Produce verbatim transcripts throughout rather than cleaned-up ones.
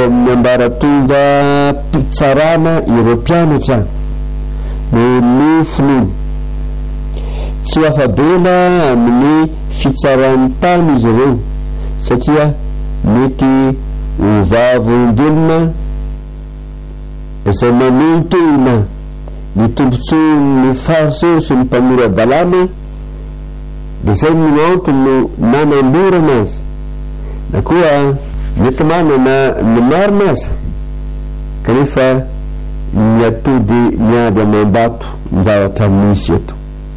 eo amin'ny ambaratonga mpitsarana ireo mpianatra no ny finoana tsy afabela amin'ny fitsarany tany izy ireo satria mety ho vavolombelona izay manontona ny tombontsoa ny fariseo sy ny mpamora dalàna dia zay no antony nanamborana azy na koa mety manana ny marina azy kanefa ny atody miady amam-bato ny-javatra misy eto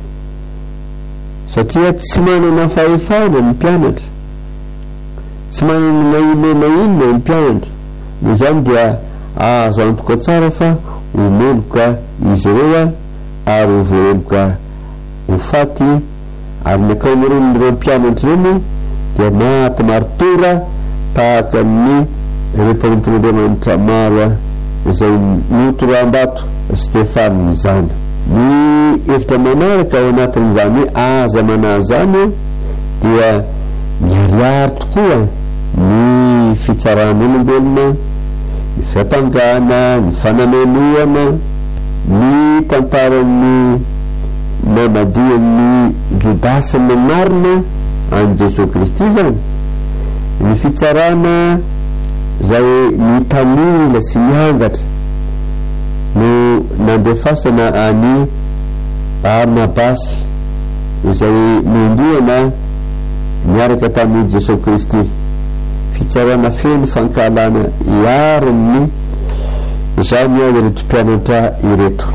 satria tsy manana fahefana ny mpianatra tsy manana mahinona inona ny mpianatra dia zany dia azo antoka tsara fa homeloka izy ireo ary ho voeloka ho faty ary ny akaon'ireo mpianatra ireny dia maty martora tahaka ny ireo mpanompon'Andriamanitra maro izay notoram-bato Stefana izany. Ny hevitra manaraka ao anatin'izany aza manazany dia miariary tokoa ny fitsaran'olombelona, ny fampangana, ny fanamenoana, ny tantaran'ny namadian'ny Jodasy ny marina an Jesosy Kristy zany, ny fitsarana zay mitanila sy miangatra no nandefasana any Barnabasy izay nomboana miaraka tamin'ny Jesosy Kristy, fitsarana feno fankalana iarony izany ireto mpianatra ireto.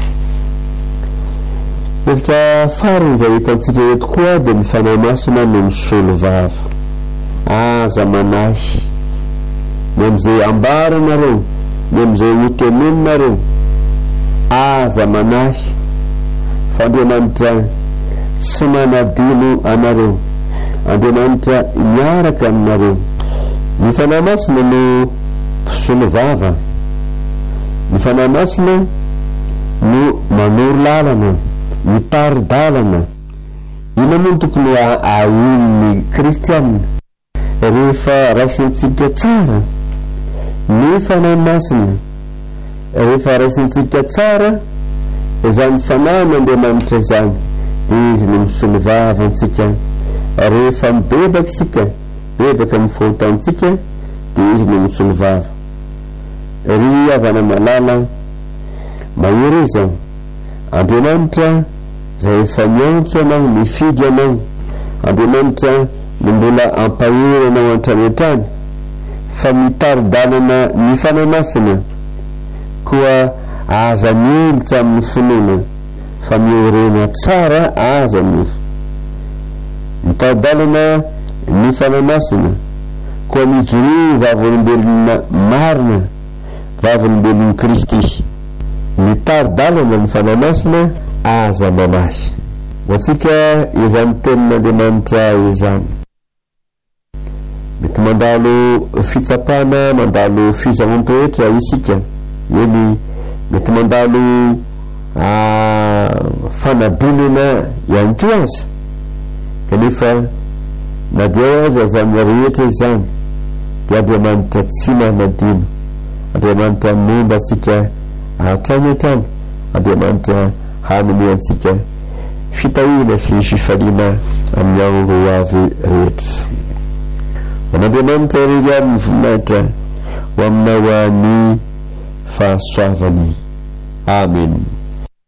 Hevitra farany izay hitantsika eto koa dia ny fanahy masina no misolo vava. Aza manahy ny amin'izay ambaranareo, ny amin'izay hotenenareo, aza manahy fa Andriamanitra tsy manadino anareo, Andriamanitra miaraka aminareo. Ny fanahy masina no misolo vava, ny fanahy masina no manoro lalana, mitari-dalana. Ina moa tokony ahin'ny kristianina rehefa raisintsika tsara ny fanahy masina, rehefa raisintsika tsara izany fanan'Andriamanitra izany dia izy no misolo vava antsika. Rehefa mibebaka isika, bebaka amin'ny fahotantsika, dia izy no misolo vava. Ry avana malala mahery izany Andriamanitra zay efa niantso anao, nifidy anao, Andriamanitra no mbola ampahery anao an-trany fa mitari-dalana ny fanahy masina koa aza mielitra amin'ny finoana fa miorena tsara aza mifo. Mitari-dalana ny fanahy masina koa mijoro vavolombelona marina, vavolombelon'i Kristy. Mitari-dalana ny fanahy masina aza manahy. Hoantsika izany tenin'Andriamanitra izany. Mety mandalo fitsapana, mandalo fizahan-toetra isika, eny mety mandalo fanadinana ihany koa aza, kanefa na dia aza zany rehetra izany dia Andriamanitra tsy manadino. Andriamanitra momba antsika hatrany hatrany, Andriamanitra hanome antsika fitahina sy fifaliana amin'ny ao avy rehetra. An'Andriamanitra irery amin'ny voninahitra ho aminao ny fahasoavany. Amen.